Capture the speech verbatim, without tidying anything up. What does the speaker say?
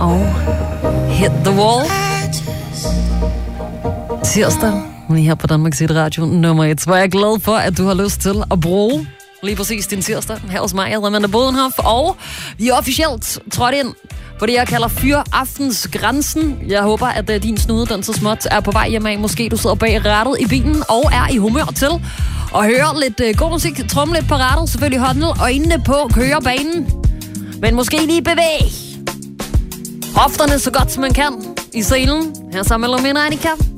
og Hit the Wall. Tirsdag, lige her på Danmarks Hit Radio nummer et. Så er jeg glad for, at du har lyst til at bruge lige præcis din tirsdag her hos mig, Amanda Bodenhoff. Og vi er officielt trådt ind på det, jeg kalder fyraftensgrænsen. Jeg håber, at uh, din snude, den så småt, er på vej hjemme. Måske du sidder bag rattet i bilen og er i humør til at høre lidt uh, god musik, tromme lidt på rattet, selvfølgelig håndel, øjnene på kørebanen. Men måske lige bevæg hofterne så godt, som man kan i selen. Her sammen med Lumina Annika.